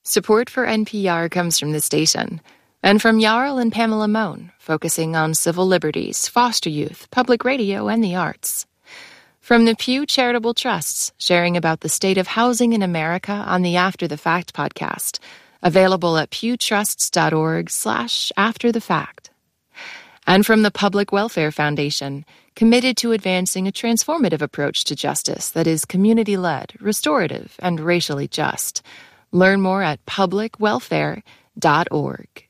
Support for NPR comes from the station and from Jarl and Pamela Mohn, focusing on civil liberties, foster youth, public radio, and the arts. From the Pew Charitable Trusts, sharing about the state of housing in America on the After the Fact podcast, available at pewtrusts.org/afterthefact. And from the Public Welfare Foundation, committed to advancing a transformative approach to justice that is community-led, restorative, and racially just. Learn more at publicwelfare.org.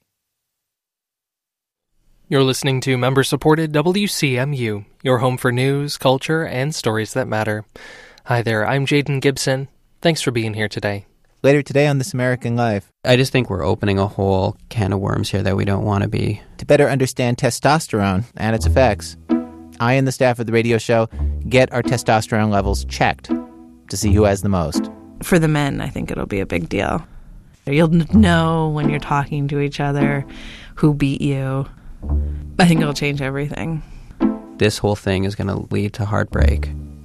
You're listening to member-supported WCMU, your home for news, culture, and stories that matter. Hi there, I'm Jaden Gibson. Thanks for being here today. Later today on This American Life. I just think we're opening a whole can of worms here that we don't want to be. To better understand testosterone and its effects, I and the staff of the radio show get our testosterone levels checked to see who has the most. For the men, I think it'll be a big deal. You'll know when you're talking to each other who beat you. I think it'll change everything. This whole thing is going to lead to heartbreak.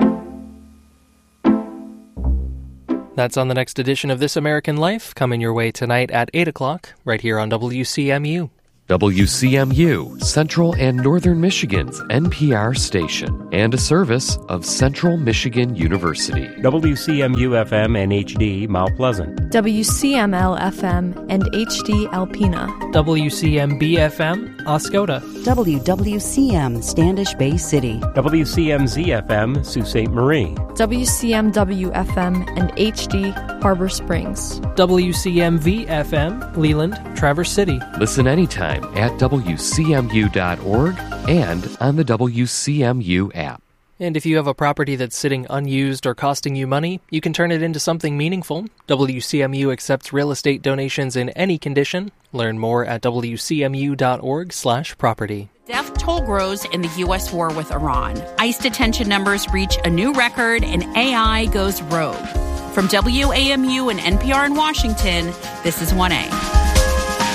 That's on the next edition of This American Life, coming your way tonight at 8 o'clock, right here on WCMU. WCMU, Central and Northern Michigan's NPR station, and a service of Central Michigan University. WCMU-FM and HD, Mount Pleasant. WCML-FM and HD, Alpena. WCMB-FM, Oscoda. WWCM, Standish Bay City. WCMZ-FM, Sault Ste. Marie. WCMW-FM and HD, Harbor Springs. WCMV-FM, Leland, Traverse City. Listen anytime at WCMU.org and on the WCMU app. And if you have a property that's sitting unused or costing you money, you can turn it into something meaningful. WCMU accepts real estate donations in any condition. Learn more at WCMU.org/property. Death toll grows in the U.S. war with Iran. ICE detention numbers reach a new record and AI goes rogue. From WAMU and NPR in Washington, this is 1A.